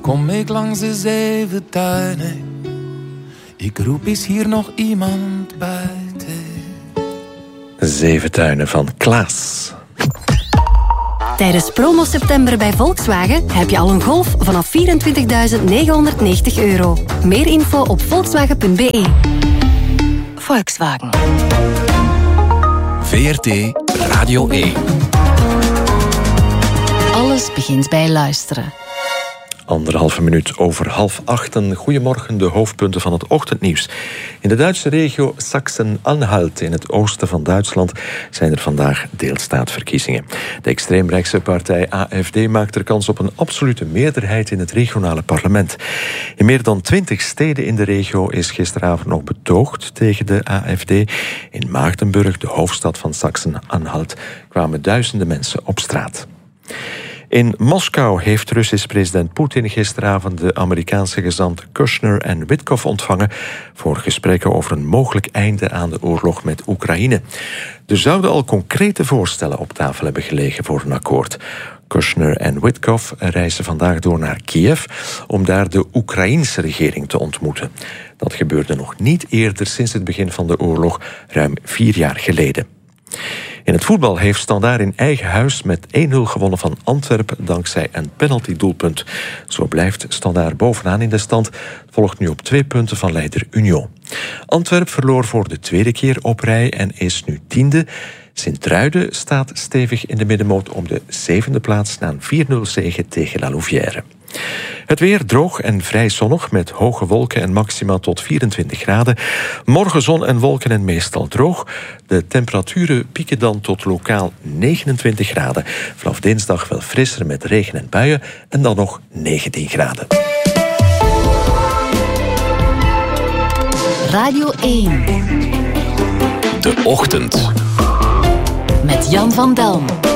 kom ik langs de 7 tuinen. Ik roep, is hier nog iemand buiten? 7 tuinen van Klaas. Tijdens promo september bij Volkswagen heb je al een Golf vanaf €24.990. Meer info op volkswagen.be. Volkswagen. VRT Radio 1. Alles begint bij luisteren. 1,5 minuut over 7:30. Goedemorgen, de hoofdpunten van het ochtendnieuws. In de Duitse regio Sachsen-Anhalt in het oosten van Duitsland zijn er vandaag deelstaatverkiezingen. De extreemrechtse partij AfD maakt er kans op een absolute meerderheid in het regionale parlement. In meer dan 20 steden in de regio is gisteravond nog betoogd tegen de AfD. In Maagdenburg, de hoofdstad van Sachsen-Anhalt, kwamen duizenden mensen op straat. In Moskou heeft Russisch president Poetin gisteravond de Amerikaanse gezant Kushner en Witkoff ontvangen voor gesprekken over een mogelijk einde aan de oorlog met Oekraïne. Er zouden al concrete voorstellen op tafel hebben gelegen voor een akkoord. Kushner en Witkoff reizen vandaag door naar Kiev om daar de Oekraïense regering te ontmoeten. Dat gebeurde nog niet eerder sinds het begin van de oorlog, ruim 4 jaar geleden. In het voetbal heeft Standaard in eigen huis met 1-0 gewonnen van Antwerpen dankzij een penaltydoelpunt. Zo blijft Standaard bovenaan in de stand, volgt nu op 2 punten van leider Union. Antwerpen verloor voor de 2e keer op rij en is nu 10e. Sint-Truiden staat stevig in de middenmoot om de 7e plaats na een 4-0 zege tegen La Louvière. Het weer droog en vrij zonnig met hoge wolken en maxima tot 24 graden. Morgen zon en wolken en meestal droog. De temperaturen pieken dan tot lokaal 29 graden. Vanaf dinsdag wel frisser met regen en buien en dan nog 19 graden. Radio 1. De Ochtend. Met Jan van Delm.